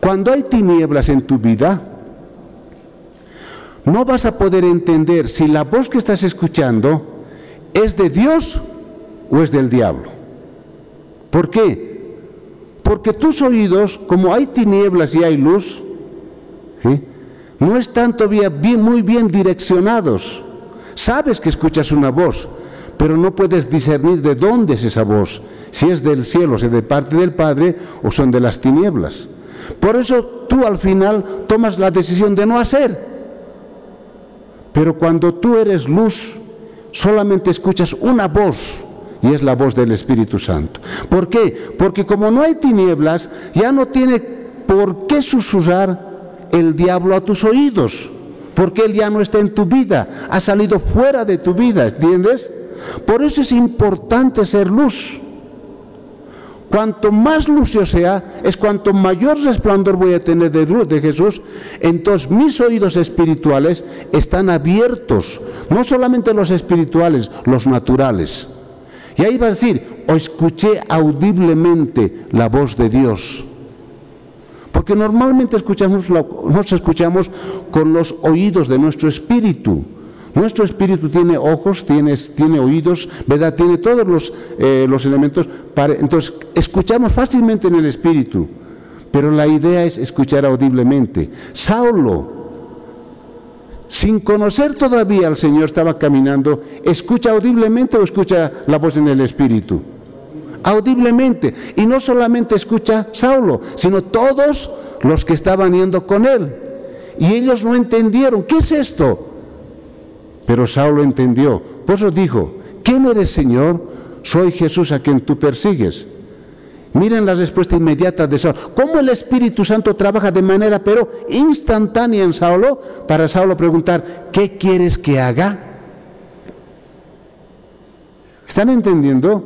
Cuando hay tinieblas en tu vida, no vas a poder entender si la voz que estás escuchando es de Dios o es del diablo. ¿Por qué? Porque tus oídos, como hay tinieblas y hay luz, ¿sí?, no están todavía muy bien direccionados. Sabes que escuchas una voz, pero no puedes discernir de dónde es esa voz, si es del cielo, si es de parte del Padre o son de las tinieblas. Por eso tú al final tomas la decisión de no hacer. Pero cuando tú eres luz, solamente escuchas una voz, y es la voz del Espíritu Santo. ¿Por qué? Porque como no hay tinieblas, ya no tiene por qué susurrar el diablo a tus oídos, porque él ya no está en tu vida, ha salido fuera de tu vida, ¿entiendes? Por eso es importante ser luz. Cuanto más luz yo sea, es cuanto mayor resplandor voy a tener de luz de Jesús. Entonces mis oídos espirituales están abiertos, no solamente los espirituales, los naturales. Y ahí va a decir, o escuché audiblemente la voz de Dios. Porque normalmente nos escuchamos con los oídos de nuestro espíritu. Nuestro espíritu tiene ojos, tiene oídos, ¿verdad? Tiene todos los elementos. Entonces, escuchamos fácilmente en el espíritu, pero la idea es escuchar audiblemente. Saulo, sin conocer todavía al Señor, estaba caminando. ¿Escucha audiblemente o escucha la voz en el espíritu? Audiblemente. Y no solamente escucha Saulo, sino todos los que estaban yendo con él. Y ellos no entendieron, ¿qué es esto? Pero Saulo entendió. Por eso dijo, ¿quién eres, Señor? Soy Jesús a quien tú persigues. Miren la respuesta inmediata de Saulo. Cómo el Espíritu Santo trabaja de manera pero instantánea en Saulo, para Saulo preguntar, ¿qué quieres que haga? ¿Están entendiendo?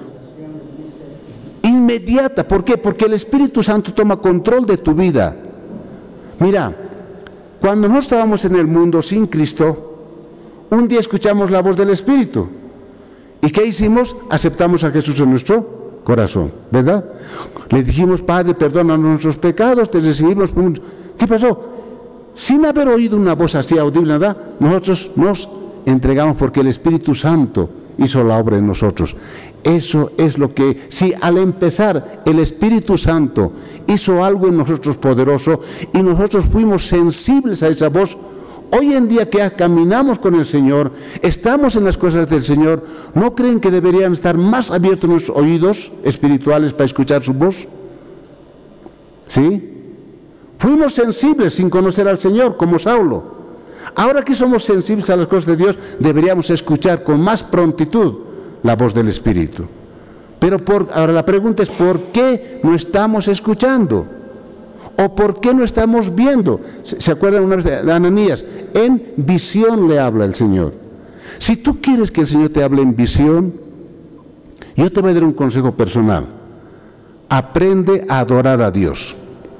Inmediata. ¿Por qué? Porque el Espíritu Santo toma control de tu vida. Mira, cuando no estábamos en el mundo sin Cristo, un día escuchamos la voz del Espíritu. ¿Y qué hicimos? Aceptamos a Jesús en nuestro corazón, ¿verdad? Le dijimos, Padre, perdónanos nuestros pecados, te recibimos. ¿Qué pasó? Sin haber oído una voz así audible, ¿verdad? Nosotros nos entregamos porque el Espíritu Santo hizo la obra en nosotros. Eso es lo que, si al empezar el Espíritu Santo hizo algo en nosotros poderoso y nosotros fuimos sensibles a esa voz, hoy en día que caminamos con el Señor, estamos en las cosas del Señor, ¿no creen que deberían estar más abiertos nuestros oídos espirituales para escuchar su voz? ¿Sí? Fuimos sensibles sin conocer al Señor, como Saulo. Ahora que somos sensibles a las cosas de Dios, deberíamos escuchar con más prontitud la voz del Espíritu. Pero ahora la pregunta es, ¿por qué no estamos escuchando? ¿O por qué no estamos viendo? ¿Se acuerdan una vez de Ananías? En visión le habla el Señor. Si tú quieres que el Señor te hable en visión, yo te voy a dar un consejo personal. Aprende a adorar a Dios.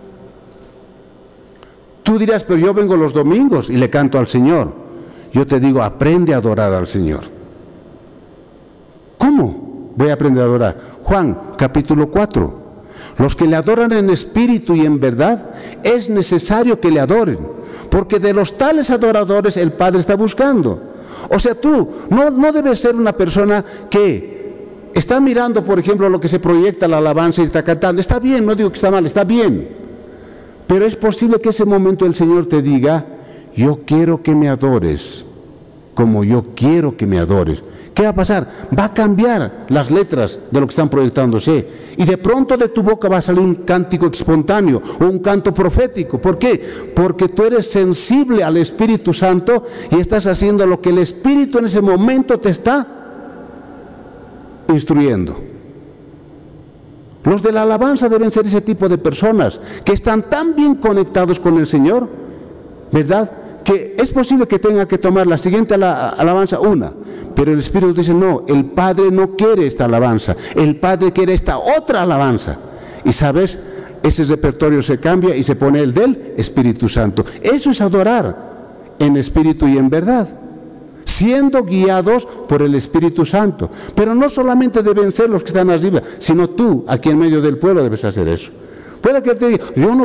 Tú dirás, pero yo vengo los domingos y le canto al Señor. Yo te digo, aprende a adorar al Señor. ¿Cómo voy a aprender a adorar? Juan, capítulo 4. Los que le adoran en espíritu y en verdad, es necesario que le adoren, porque de los tales adoradores el Padre está buscando. O sea, tú no debes ser una persona que está mirando, por ejemplo, lo que se proyecta la alabanza y está cantando. Está bien, no digo que está mal, está bien. Pero es posible que ese momento el Señor te diga, yo quiero que me adores, como yo quiero que me adores. ¿Qué va a pasar? Va a cambiar las letras de lo que están proyectándose. Y de pronto de tu boca va a salir un cántico espontáneo o un canto profético. ¿Por qué? Porque tú eres sensible al Espíritu Santo y estás haciendo lo que el Espíritu en ese momento te está instruyendo. Los de la alabanza deben ser ese tipo de personas que están tan bien conectados con el Señor, ¿verdad?, que es posible que tenga que tomar la siguiente alabanza una, pero el Espíritu dice, no, el Padre no quiere esta alabanza, el Padre quiere esta otra alabanza. Y sabes, ese repertorio se cambia y se pone el del Espíritu Santo. Eso es adorar en espíritu y en verdad, siendo guiados por el Espíritu Santo. Pero no solamente deben ser los que están arriba, sino tú, aquí en medio del pueblo, debes hacer eso. Puede que te diga, yo no